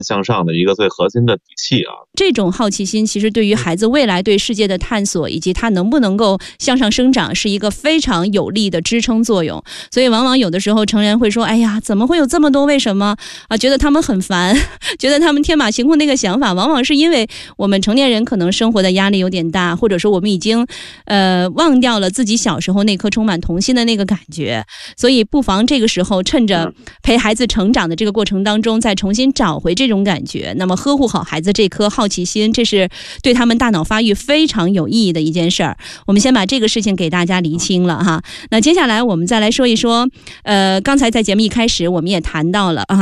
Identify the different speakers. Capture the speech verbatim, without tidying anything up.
Speaker 1: 向上的一个最核心的底气啊。
Speaker 2: 这种好奇心其实对于孩子未来对世界的探索以及他能不能够向上生长是一个非常有力的支撑作用。所以往往有的时候成人会说，哎呀，怎么会有这么多为什么啊？觉得他们很烦，觉得他们天马行空那个想法，往往是因为我们成年人可能生活的压力有点大，或者说我们已经呃忘掉了自己小时候那颗充满童心的那个感觉。所以不妨这个时候趁着陪孩子成长的这个过程当中再重新找回这种感觉，那么呵护好孩子这颗好奇心，这是对他们大脑发育非常有意义的一件事儿。我们先把这个事情给大家厘清了哈。那接下来我们再来说一说，呃，刚才在节目一开始我们也谈到了啊。